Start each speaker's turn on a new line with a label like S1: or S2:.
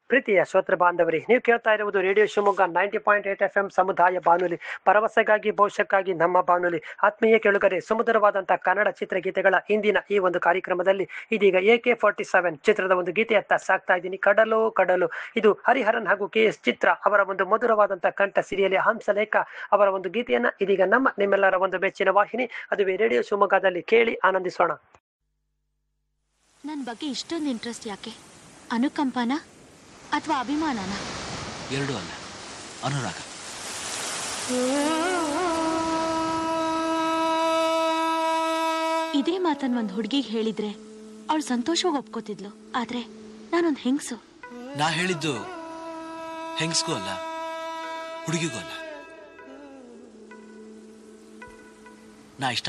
S1: ಪ್ರೀತಿಯ ಶ್ರೋತೃ ಬಾಂಧವರೇ, ನೀವು ಕೇಳ್ತಾ ಇರುವುದು ರೇಡಿಯೋ ಶಿವಮೊಗ್ಗ 90.8 FM ಸಮುದಾಯ ಬಾನುಲಿ, ಭರವಸೆಗಾಗಿ ಭವಿಷ್ಯಕ್ಕಾಗಿ ನಮ್ಮ ಬಾನುಲಿ. ಆತ್ಮೀಯ ಕೇಳುಗರೆ, ಸುಮಧುರವಾದಂತಹ ಕನ್ನಡ ಚಿತ್ರಗೀತೆಗಳ ಇಂದಿನ ಈ ಒಂದು ಕಾರ್ಯಕ್ರಮದಲ್ಲಿ ಇದೀಗ AK47 ಚಿತ್ರದ ಒಂದು ಗೀತೆಯತ್ತ ಸಾಕ್ತಾ ಇದ್ದೀನಿ. ಕಡಲು ಕಡಲು, ಇದು ಹರಿಹರನ್ ಹಾಗೂ KS ಚಿತ್ರ ಅವರ ಒಂದು ಮಧುರವಾದಂತಹ ಕಂಠ ಸಿರಿಯಲಿ ಹಂಸಲೇಖ ಅವರ ಒಂದು ಗೀತೆಯನ್ನ ಇದೀಗ ನಿಮ್ಮೆಲ್ಲರ ಒಂದು ಬೆಚ್ಚಿನ ವಾಹಿನಿ ಅದುವೇ ರೇಡಿಯೋ ಶಿವಮೊಗ್ಗದಲ್ಲಿ ಕೇಳಿ ಆನಂದಿಸೋಣ.
S2: ನನ್ನ ಬಗ್ಗೆ ಇಷ್ಟೊಂದು ಇಂಟ್ರೆಸ್ಟ್ ಯಾಕೆ? ಅನುಕಂಪನ ಅಥವಾ ಅಭಿಮಾನನ?
S3: ಎರಡೂ ಅಲ್ಲ, ಅನುರಾಗ.
S2: ಇದೇ ಮಾತನ್ನ ಒಂದು ಹುಡುಗಿಗೆ ಹೇಳಿದ್ರೆ ಅವಳು ಸಂತೋಷವಾಗಿ ಒಪ್ಕೋತಿದ್ಲು. ಆದ್ರೆ ನಾನೊಂದು ಹೆಂಗಸು.
S3: ನಾ ಹೇಳಿದ್ದು ಹೆಂಗಸ್ಗೂ ಅಲ್ಲ, ಹುಡುಗಿಗೂ ಅಲ್ಲ. ನಾ ಇಷ್ಟ